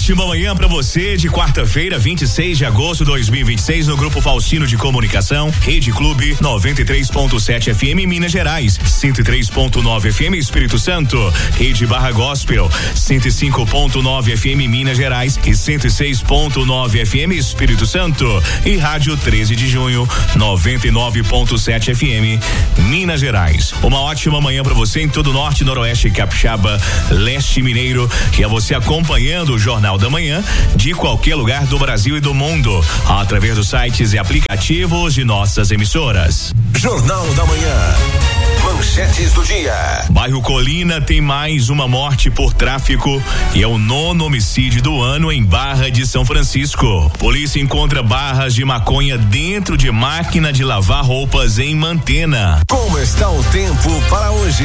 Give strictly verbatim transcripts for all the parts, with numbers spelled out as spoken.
ótima manhã para você de quarta-feira, vinte e seis de agosto de dois mil e vinte e seis, no Grupo Faustino de Comunicação, Rede Clube noventa e três ponto sete F M Minas Gerais, cento e três ponto nove F M Espírito Santo, Rede Barra Gospel, cento e cinco ponto nove F M Minas Gerais e cento e seis ponto nove F M Espírito Santo e Rádio treze de junho, noventa e nove ponto sete F M Minas Gerais. Uma ótima manhã para você em todo o norte, noroeste, capixaba, leste mineiro, que é você acompanhando o Jornal da Manhã de qualquer lugar do Brasil e do mundo, através dos sites e aplicativos de nossas emissoras. Jornal da Manhã. Manchetes do dia. Bairro Colina tem mais uma morte por tráfico e é o nono homicídio do ano em Barra de São Francisco. Polícia encontra barras de maconha dentro de máquina de lavar roupas em Mantena. Como está o tempo para hoje?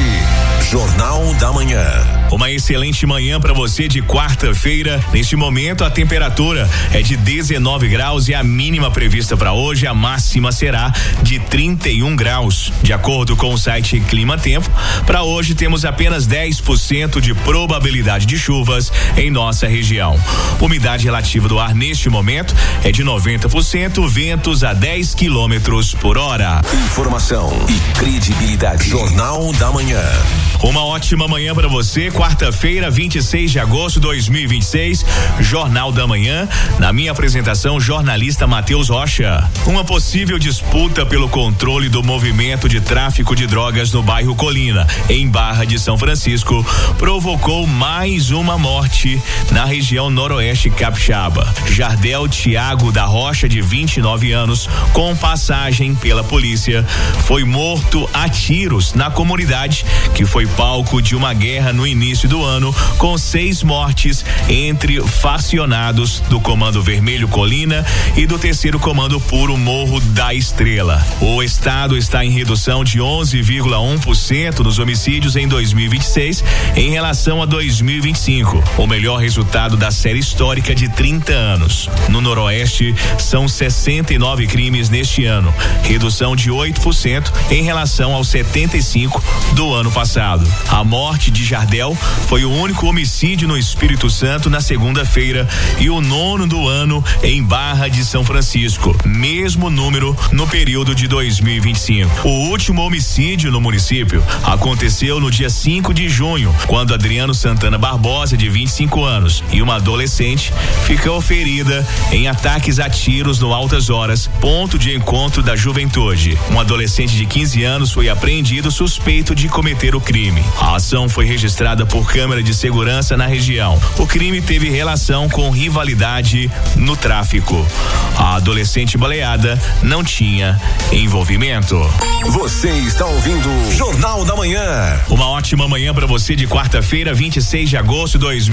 Jornal da Manhã. Uma excelente manhã para você de quarta-feira. Neste momento a temperatura é de dezenove graus e a mínima prevista para hoje, a máxima será de trinta e um graus. De acordo com o site Clima Tempo, para hoje temos apenas dez por cento de probabilidade de chuvas em nossa região. Umidade relativa do ar neste momento é de noventa por cento, ventos a dez quilômetros por hora. Informação e credibilidade. Jornal da Manhã. Uma ótima manhã para você, quarta-feira, vinte e seis de agosto de dois mil e vinte e seis, Jornal da Manhã. Na minha apresentação, jornalista Matheus Rocha. Uma possível disputa pelo controle do movimento de tráfico de drogas no bairro Colina, em Barra de São Francisco, provocou mais uma morte na região noroeste capixaba. Jardel Tiago da Rocha, de vinte e nove anos, com passagem pela polícia, foi morto a tiros na comunidade que foi palco de uma guerra no início do ano, com seis mortes entre facionados do Comando Vermelho Colina e do terceiro Comando Puro Morro da Estrela. O estado está em redução de onze vírgula um por cento nos homicídios em dois mil e vinte e seis em relação a dois mil e vinte e cinco, o melhor resultado da série histórica de trinta anos. No noroeste são sessenta e nove crimes neste ano, redução de oito por cento em relação aos setenta e cinco do ano passado. A morte de Jardel foi o único homicídio no Espírito Santo na segunda-feira e o nono do ano em Barra de São Francisco, mesmo número no período de dois mil e vinte e cinco. O último homicídio no município aconteceu no dia cinco de junho, quando Adriano Santana Barbosa, de vinte e cinco anos, e uma adolescente ficou ferida em ataques a tiros no Altas Horas, ponto de encontro da juventude. Um adolescente de quinze anos foi apreendido suspeito de cometer o crime. A ação foi registrada por câmera de segurança na região. O crime teve relação com rivalidade no tráfico. A adolescente baleada não tinha envolvimento. Você está ouvindo Jornal da Manhã. Uma ótima manhã para você de quarta-feira, vinte e seis de agosto de dois mil